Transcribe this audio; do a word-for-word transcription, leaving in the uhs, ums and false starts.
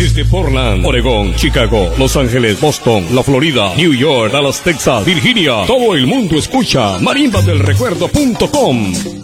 Desde Portland, Oregón, Chicago, Los Ángeles, Boston, la Florida, New York, Dallas, Texas, Virginia. Todo el mundo escucha marimba del recuerdo punto com.